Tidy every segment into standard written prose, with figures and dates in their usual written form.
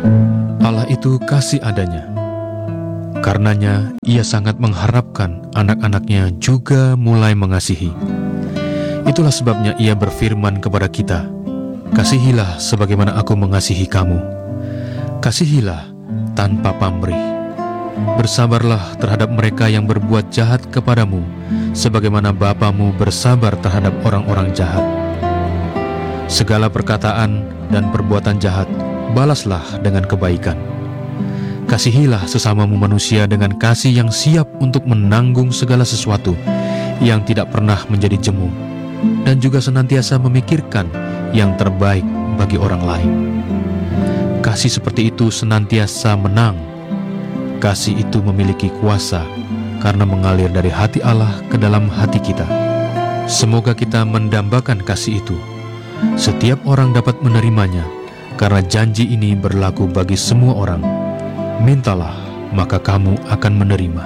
Allah itu kasih adanya. Karenanya, Ia sangat mengharapkan anak-anaknya juga mulai mengasihi. Itulah sebabnya Ia berfirman kepada kita, "Kasihilah sebagaimana Aku mengasihi kamu. Kasihilah tanpa pamrih. Bersabarlah terhadap mereka yang berbuat jahat kepadamu, sebagaimana Bapamu bersabar terhadap orang-orang jahat. Segala perkataan dan perbuatan jahat, balaslah dengan kebaikan. Kasihilah sesamamu manusia dengan kasih yang siap untuk menanggung segala sesuatu, yang tidak pernah menjadi jemu, dan juga senantiasa memikirkan yang terbaik bagi orang lain. Kasih seperti itu senantiasa menang. Kasih itu memiliki kuasa karena mengalir dari hati Allah ke dalam hati kita. Semoga kita mendambakan kasih itu. Setiap orang dapat menerimanya, karena janji ini berlaku bagi semua orang. Mintalah, maka kamu akan menerima."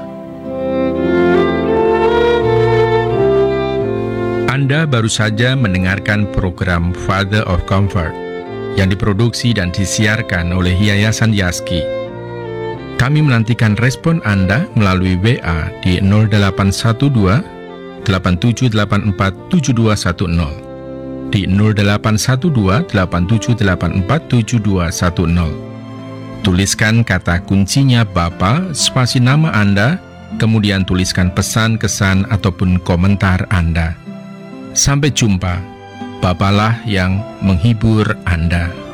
Anda baru saja mendengarkan program Father of Comfort yang diproduksi dan disiarkan oleh Yayasan Yaski. Kami menantikan respon Anda melalui WA di 0812 8784 7210, di 0812 8784 7210. Tuliskan kata kuncinya Bapa, spasi nama Anda, kemudian tuliskan pesan, kesan, ataupun komentar Anda. Sampai jumpa. Bapalah yang menghibur Anda.